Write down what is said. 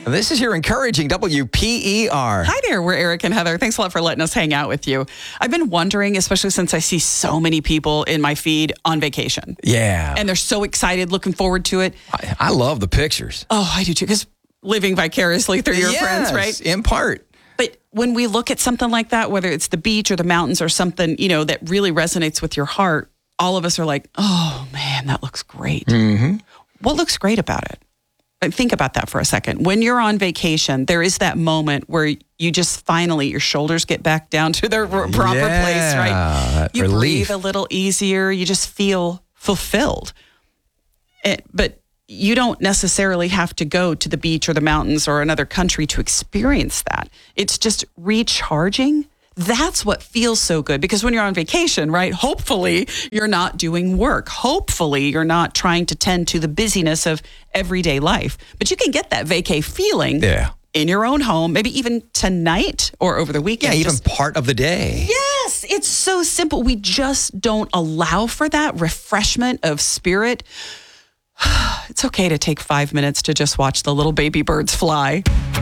This is your encouraging WPER. Hi there, we're Eric and Heather. Thanks a lot for letting us hang out with you. I've been wondering, especially since I see so many people in my feed on vacation. Yeah. And they're so excited, looking forward to it. I love the pictures. Oh, I do too, because living vicariously through your friends, right? In part. But when we look at something like that, whether it's the beach or the mountains or something, that really resonates with your heart, all of us are like, oh man, that looks great. Mm-hmm. What looks great about it? Think about that for a second. When you're on vacation, there is that moment where you just finally, your shoulders get back down to their proper place, right? You relief. breathe a little easier. You just feel fulfilled. But you don't necessarily have to go to the beach or the mountains or another country to experience that. It's just recharging. That's what feels so good, because when you're on vacation, right, hopefully you're not doing work. Hopefully you're not trying to tend to the busyness of everyday life. But you can get that vacay feeling in your own home, maybe even tonight or over the weekend. Yeah, even part of the day. Yes, it's so simple. We just don't allow for that refreshment of spirit. It's okay to take 5 minutes to just watch the little baby birds fly.